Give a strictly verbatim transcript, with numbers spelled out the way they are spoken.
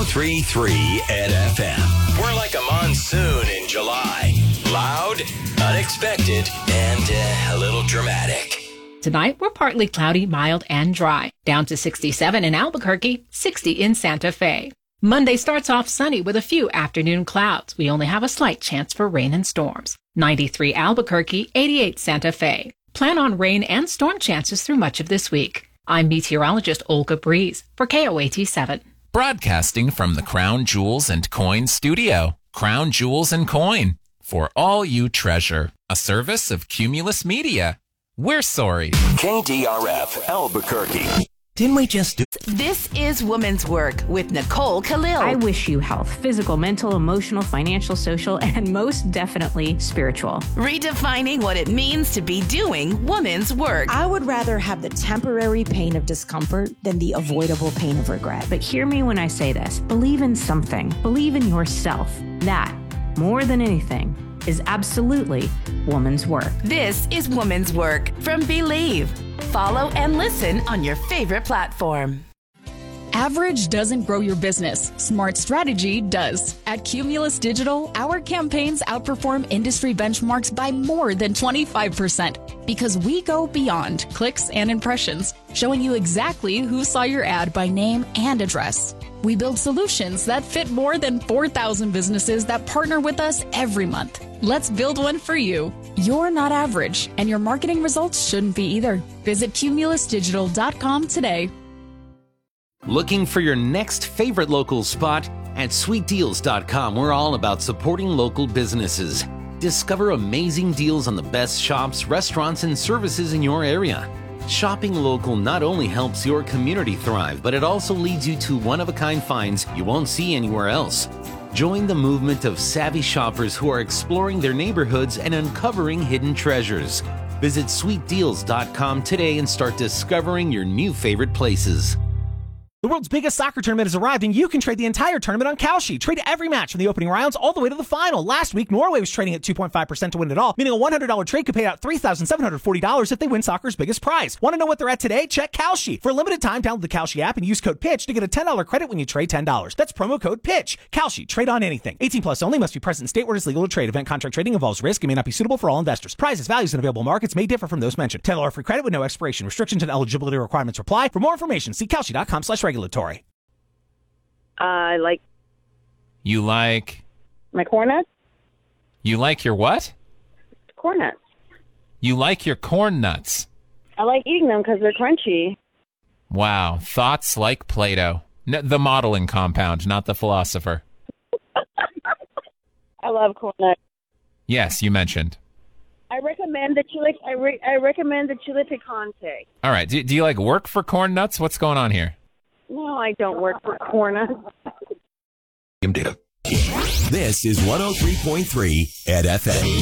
three point three at F M. We're like a monsoon in July. Loud, unexpected, and uh, a little dramatic. Tonight, we're partly cloudy, mild, and dry. Down to sixty-seven in Albuquerque, sixty in Santa Fe. Monday starts off sunny with a few afternoon clouds. We only have a slight chance for rain and storms. ninety-three Albuquerque, eighty-eight Santa Fe. Plan on rain and storm chances through much of this week. I'm meteorologist Olga Breeze for K O A T seven. Broadcasting from the Crown Jewels and Coin studio. Crown Jewels and Coin. For all you treasure. A service of Cumulus Media. We're sorry. K D R F Albuquerque. Didn't we just do... This is Woman's Work with Nicole Khalil. I wish you health, physical, mental, emotional, financial, social, and most definitely spiritual. Redefining what it means to be doing woman's work. I would rather have the temporary pain of discomfort than the avoidable pain of regret. But hear me when I say this. Believe in something. Believe in yourself. That, more than anything, is absolutely woman's work. This is Woman's Work from Believe. Follow and listen on your favorite platform. Average doesn't grow your business. Smart strategy does. At Cumulus Digital, our campaigns outperform industry benchmarks by more than twenty-five percent because we go beyond clicks and impressions, showing you exactly who saw your ad by name and address. We build solutions that fit more than four thousand businesses that partner with us every month. Let's build one for you. You're not average, and your marketing results shouldn't be either. Visit cumulus digital dot com today. Looking for your next favorite local spot? At sweet deals dot com, we're all about supporting local businesses. Discover amazing deals on the best shops, restaurants, and services in your area. Shopping local not only helps your community thrive, but it also leads you to one-of-a-kind finds you won't see anywhere else. Join the movement of savvy shoppers who are exploring their neighborhoods and uncovering hidden treasures. Visit sweet deals dot com today and start discovering your new favorite places. The world's biggest soccer tournament has arrived, and you can trade the entire tournament on Kalshi. Trade every match from the opening rounds all the way to the final. Last week, Norway was trading at two point five percent to win it all, meaning a one hundred dollars trade could pay out three thousand seven hundred forty dollars if they win soccer's biggest prize. Want to know what they're at today? Check Kalshi. For a limited time, download the Kalshi app and use code PITCH to get a ten dollars credit when you trade ten dollars. That's promo code PITCH. Kalshi. Trade on anything. eighteen plus only. Must be present in state where it's legal to trade. Event contract trading involves risk and may not be suitable for all investors. Prizes, values, and available markets may differ from those mentioned. ten dollars free credit with no expiration. Restrictions and eligibility requirements apply. For more information, see kalshi dot com slash regulatory. I like You like... my corn nuts. You like your what? Corn nuts. You like your corn nuts. I like eating them because they're crunchy. Wow. Thoughts like Plato. N- the modeling compound, not the philosopher. I love corn nuts. Yes, you mentioned. I recommend the chile. I, re- I recommend the chile picante. All right. Do, do you like work for corn nuts? What's going on here? No, I don't work for corn nuts. This is one oh three point three at F M.